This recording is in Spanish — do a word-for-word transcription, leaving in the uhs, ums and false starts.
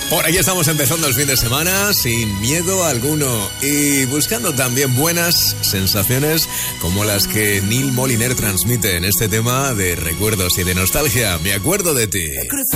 Por aquí estamos empezando el fin de semana sin miedo alguno y buscando también buenas sensaciones como las que Neil Moliner transmite en este tema de recuerdos y de nostalgia. Me acuerdo de ti.